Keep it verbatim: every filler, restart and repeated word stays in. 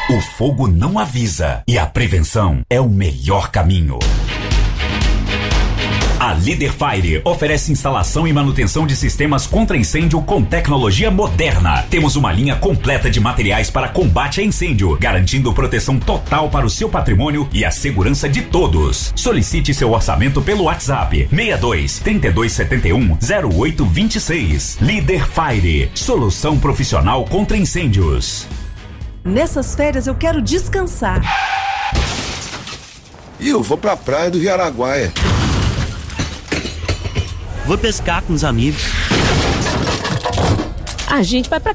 O fogo não avisa e a prevenção é o melhor caminho. A Líder Fire oferece instalação e manutenção de sistemas contra incêndio com tecnologia moderna. Temos uma linha completa de materiais para combate a incêndio, garantindo proteção total para o seu patrimônio e a segurança de todos. Solicite seu orçamento pelo WhatsApp seis dois, três dois sete um, zero oito dois seis. Líder Fire, solução profissional contra incêndios. Nessas férias eu quero descansar. E eu vou pra praia do Rio Araguaia. Vou pescar com os amigos. A gente vai pra